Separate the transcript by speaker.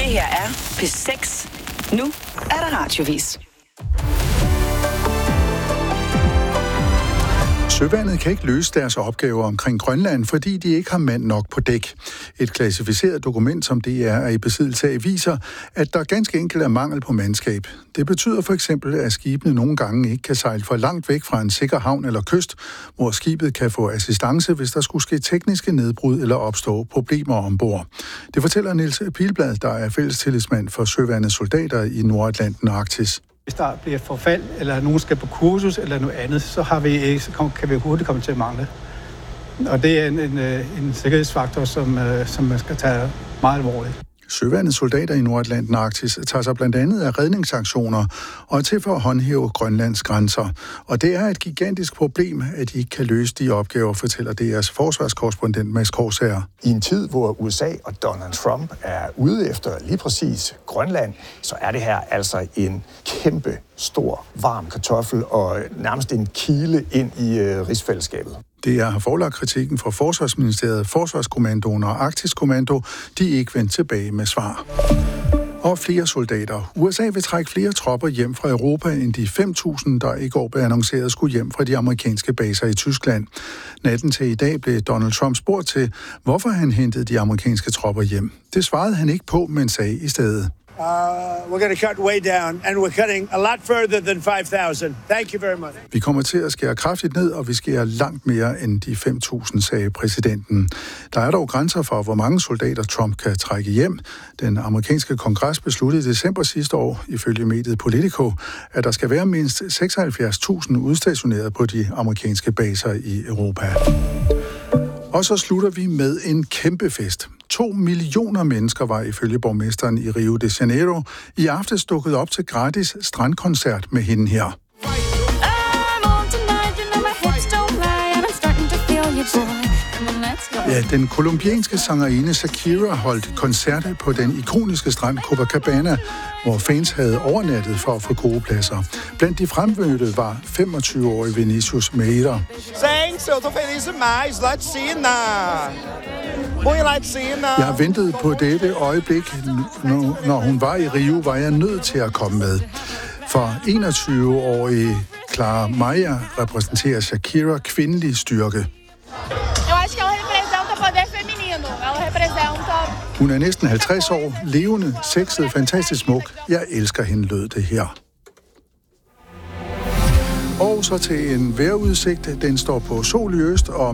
Speaker 1: her er P6. Nu er der radiovis.
Speaker 2: Søværnet kan ikke løse deres opgaver omkring Grønland, fordi de ikke har mand nok på dæk. Et klassificeret dokument, som DR er i besiddelse af, viser, at der ganske enkelt er mangel på mandskab. Det betyder for eksempel, at skibene nogle gange ikke kan sejle for langt væk fra en sikker havn eller kyst, hvor skibet kan få assistance, hvis der skulle ske tekniske nedbrud eller opstå problemer ombord. Det fortæller Niels Pilblad, der er fællestillidsmand for Søværnets soldater i Nordatlanten og Arktis.
Speaker 3: Hvis der bliver forfald, eller nogen skal på kursus eller noget andet, så kan vi hurtigt komme til at mangle. Og det er en sikkerhedsfaktor, som man skal tage meget alvorligt.
Speaker 2: Søværnets soldater i Nordatlanten og Arktis tager sig blandt andet af redningsaktioner og er til for at håndhæve Grønlands grænser. Og det er et gigantisk problem, at de ikke kan løse de opgaver, fortæller DR's forsvarskorrespondent Mads Korsager.
Speaker 4: I en tid, hvor USA og Donald Trump er ude efter lige præcis Grønland, så er det her altså en kæmpe stor varm kartoffel og nærmest en kile ind i rigsfællesskabet.
Speaker 2: DR har forelagt kritikken fra Forsvarsministeriet, Forsvarskommandoen og Arktisk Kommando. De er ikke vendt tilbage med svar. Og flere soldater. USA vil trække flere tropper hjem fra Europa end de 5.000, der i går blev annonceret skulle hjem fra de amerikanske baser i Tyskland. Natten til i dag blev Donald Trump spurgt til, hvorfor han hentede de amerikanske tropper hjem. Det svarede han ikke på, men sagde i stedet:
Speaker 5: We're going to cut way down, and we're cutting a lot further than 5,000. Thank you very much.
Speaker 2: Vi kommer til at skære kraftigt ned, og vi skærer langt mere end de 5.000, sagde præsidenten. Der er dog grænser for, hvor mange soldater Trump kan trække hjem. Den amerikanske kongres besluttede i december sidste år, ifølge mediet Politico, at der skal være mindst 76.000 udstationeret på de amerikanske baser i Europa. Og så slutter vi med en kæmpe fest. 2 millioner mennesker var ifølge borgmesteren i Rio de Janeiro i aftes dukket op til gratis strandkoncert med hende her. Ja, den kolumbianske sangerinde Shakira holdt koncerter på den ikoniske strand Copacabana, hvor fans havde overnattet for at få gode pladser. Blandt de fremmødte var 25-årige Vinicius Meira. Jeg har ventet på dette øjeblik. Når hun var i Rio, var jeg nødt til at komme med. For 21-årige Clara Maia repræsenterer Shakira kvindelig styrke. Hun er næsten 50 år, levende, sexet, fantastisk smuk. Jeg elsker hende, lød det her. Og så til en vejrudsigt. Den står på sol i øst og